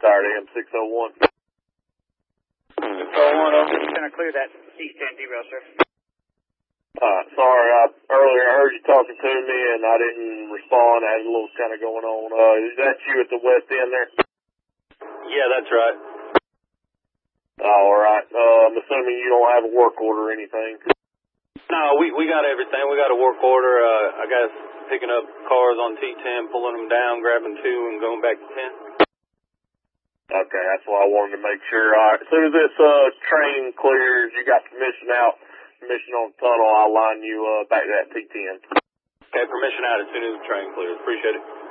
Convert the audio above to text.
Tired AM601. 601, over. Can I clear that C-stand derail, sir? Sorry, earlier I heard you talking to me and I didn't respond. I had a little kind of going on. Is that you at the west end there? Yeah, that's right. All right. I'm assuming you don't have a work order or anything. No, we got everything. We got a work order. I guess picking up cars on T10, pulling them down, grabbing 2, and going back to 10. Okay, that's what I wanted to make sure. All right. As soon as this train clears, you got permission on the tunnel, I'll line you back to that T10. Okay, permission out as soon as the train clears. Appreciate it.